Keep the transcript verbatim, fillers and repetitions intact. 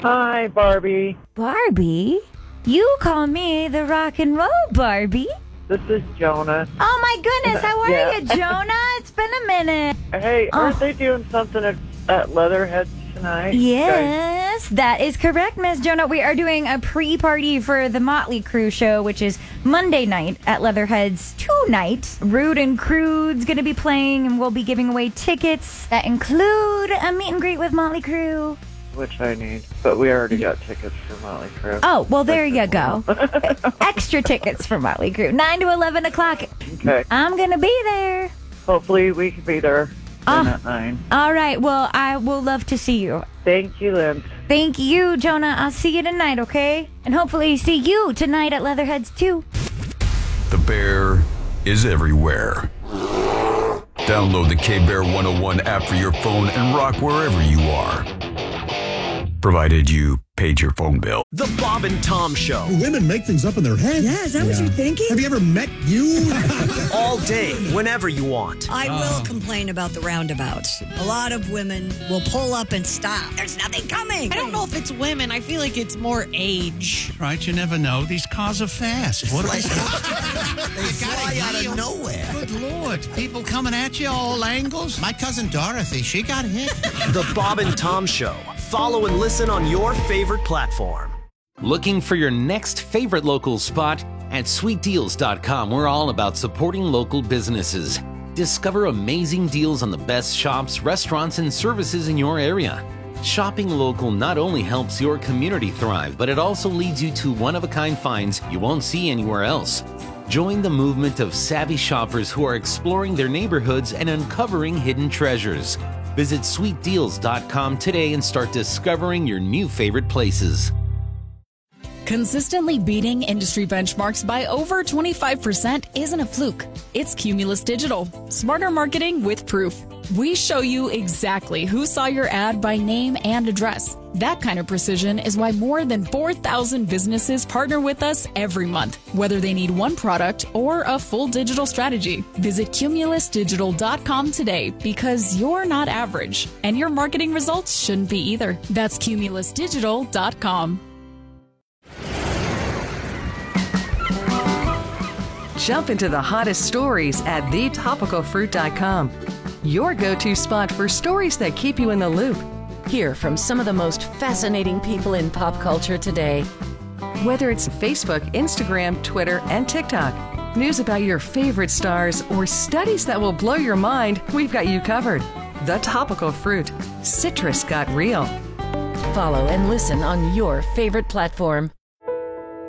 Hi, Barbie. Barbie? You call me the rock and roll Barbie? This is Jonah. Oh my goodness, how are Yeah. you, Jonah? It's been a minute. Hey, aren't Oh. they doing something at, at Leatherhead tonight? Yes, that is correct, Miss Jonah. We are doing a pre-party for the Motley Crue show, which is Monday night at Leatherhead's tonight. Rude and Crude's going to be playing, and we'll be giving away tickets that include a meet and greet with Motley Crue. Which I need, but we already got tickets for Motley Crue. Oh, well, there you go. Extra tickets for Motley Crue. nine to eleven o'clock. Okay. I'm going to be there. Hopefully we can be there Ah. at nine. All right. Well, I will love to see you. Thank you, Lynn. Thank you, Jonah. I'll see you tonight, okay? And hopefully see you tonight at Leatherheads, too. The Bear is everywhere. Download the K-Bear one oh one app for your phone and rock wherever you are. Provided you paid your phone bill. The Bob and Tom Show. Women make things up in their head. Yeah, is that what you're thinking? Have you ever met you? All day, whenever you want. I will complain about the roundabouts. A lot of women will pull up and stop. There's nothing coming. I don't know if it's women. I feel like it's more age. Right, you never know. These cars are fast. What are they? They fly out of nowhere. Good Lord. People coming at you all angles. My cousin Dorothy, she got hit. The Bob and Tom Show. Follow and listen on your favorite platform. Looking for your next favorite local spot? At sweet deals dot com, we're all about supporting local businesses. Discover amazing deals on the best shops, restaurants, and services in your area. Shopping local not only helps your community thrive, but it also leads you to one-of-a-kind finds you won't see anywhere else. Join the movement of savvy shoppers who are exploring their neighborhoods and uncovering hidden treasures. Visit sweet deals dot com today and start discovering your new favorite places. Consistently beating industry benchmarks by over twenty-five percent isn't a fluke. It's Cumulus Digital. Smarter marketing with proof. We show you exactly who saw your ad by name and address. That kind of precision is why more than four thousand businesses partner with us every month, whether they need one product or a full digital strategy. Visit Cumulus Digital dot com today because you're not average, and your marketing results shouldn't be either. That's Cumulus Digital dot com. Jump into the hottest stories at the topical fruit dot com. Your go-to spot for stories that keep you in the loop. Hear from some of the most fascinating people in pop culture today. Whether it's Facebook, Instagram, Twitter, and TikTok, news about your favorite stars, or studies that will blow your mind, we've got you covered. The Topical Fruit. Citrus got real. Follow and listen on your favorite platform.